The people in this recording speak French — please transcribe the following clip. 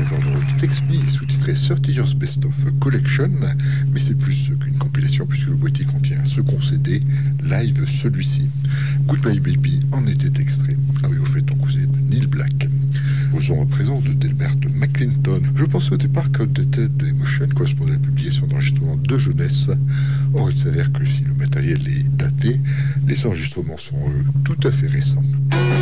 Never Text Me est sous-titré 30 Years Best of Collection, mais c'est plus qu'une compilation puisque le boîtier contient un second CD, live celui-ci. Goodbye Baby en était extrait. Ah oui, au fait, on causait de Neil Black. Au son à présent de Delbert McClinton. Je pensais au départ qu'Outdated Emotion correspondait à la publication d'enregistrements de jeunesse. Or, il s'avère que si le matériel est daté, les enregistrements sont eux tout à fait récents.